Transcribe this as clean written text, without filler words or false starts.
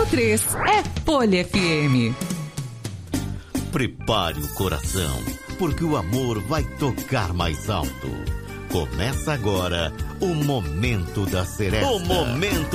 100,3 é Folha FM. Prepare o coração, porque o amor vai tocar mais alto. Começa agora o Momento da Seresta. O Momento